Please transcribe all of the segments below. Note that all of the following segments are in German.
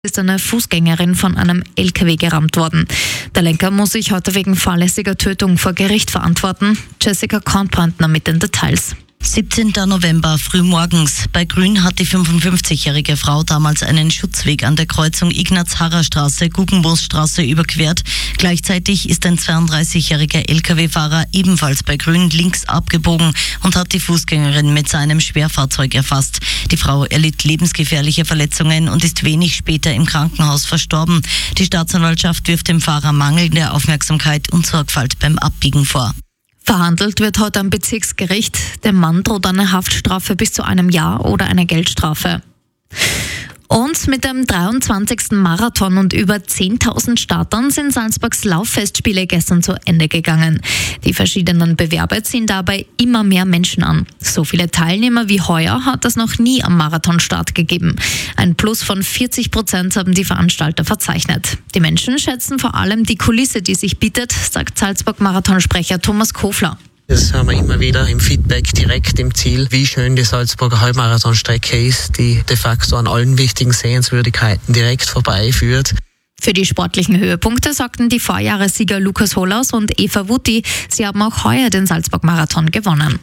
ist eine Fußgängerin von einem LKW gerammt worden. Der Lenker muss sich heute wegen fahrlässiger Tötung vor Gericht verantworten. Jessica Kornbrandner mit den Details. 17. November, frühmorgens. Bei Grün hat die 55-jährige Frau damals einen Schutzweg an der Kreuzung Ignaz-Harrer-Straße-Guggenmoosstraße überquert. Gleichzeitig ist ein 32-jähriger LKW-Fahrer ebenfalls bei Grün links abgebogen und hat die Fußgängerin mit seinem Schwerfahrzeug erfasst. Die Frau erlitt lebensgefährliche Verletzungen und ist wenig später im Krankenhaus verstorben. Die Staatsanwaltschaft wirft dem Fahrer mangelnde Aufmerksamkeit und Sorgfalt beim Abbiegen vor. Verhandelt wird heute am Bezirksgericht. Dem Mann droht eine Haftstrafe bis zu einem Jahr oder eine Geldstrafe. Und mit dem 23. Marathon und über 10.000 Startern sind Salzburgs Lauffestspiele gestern zu Ende gegangen. Die verschiedenen Bewerber ziehen dabei immer mehr Menschen an. So viele Teilnehmer wie heuer hat es noch nie am Marathonstart gegeben. Ein Plus von 40% haben die Veranstalter verzeichnet. Die Menschen schätzen vor allem die Kulisse, die sich bietet, sagt Salzburg-Marathonsprecher Thomas Kofler. Das haben wir immer wieder im Feedback direkt im Ziel, wie schön die Salzburger Halbmarathonstrecke ist, die de facto an allen wichtigen Sehenswürdigkeiten direkt vorbeiführt. Für die sportlichen Höhepunkte sorgten die Vorjahressieger Lukas Holaus und Eva Wutti. Sie haben auch heuer den Salzburg-Marathon gewonnen.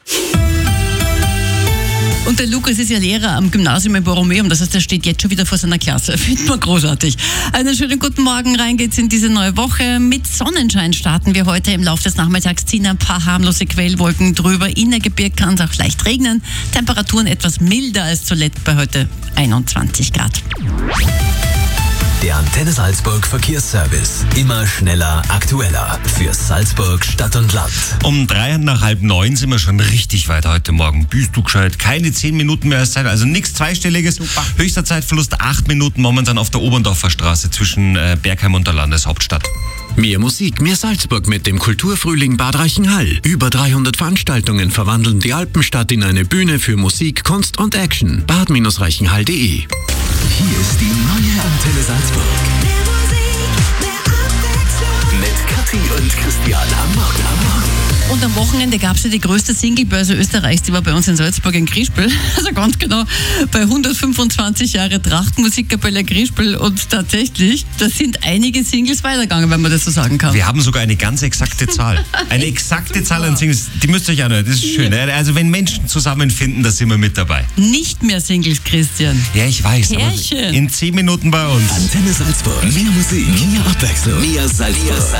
Und der Lukas ist ja Lehrer am Gymnasium in Borromeum, das heißt, er steht jetzt schon wieder vor seiner Klasse. Findet man großartig. Einen schönen guten Morgen, rein geht's in diese neue Woche. Mit Sonnenschein starten wir heute. Im Laufe des Nachmittags ziehen ein paar harmlose Quellwolken drüber. In der Gebirge kann es auch leicht regnen. Temperaturen etwas milder als zuletzt bei heute 21 Grad. Der Antenne Salzburg Verkehrsservice. Immer schneller, aktueller. Für Salzburg, Stadt und Land. Um 8:30 sind wir schon richtig weit heute Morgen. Bist du gescheit? Keine 10 Minuten mehr als Zeit, also nichts Zweistelliges. Super. Höchster Zeitverlust 8 Minuten momentan auf der Oberndorfer Straße zwischen Bergheim und der Landeshauptstadt. Mehr Musik, mehr Salzburg mit dem Kulturfrühling Bad Reichenhall. Über 300 Veranstaltungen verwandeln die Alpenstadt in eine Bühne für Musik, Kunst und Action. bad-reichenhall.de. Hier ist die neue Antenne Salzburg. Mit Kathi und Christian am Morgen. Und am Wochenende gab es ja die größte Singlebörse Österreichs, die war bei uns in Salzburg in Griespel. Also ganz genau bei 125 Jahre Trachtmusikkapelle Griespel. Und tatsächlich, da sind einige Singles weitergegangen, wenn man das so sagen kann. Wir haben sogar eine ganz exakte Zahl. Eine exakte Zahl an Singles, die müsst ihr euch anhören, das ist schön. Also wenn Menschen zusammenfinden, da sind wir mit dabei. Nicht mehr Singles, Christian. Ja, ich weiß, aber Pärchen. in 10 Minuten bei uns. Antenne Salzburg. Mehr Musik, mehr Abwechslung, mehr Salzburg.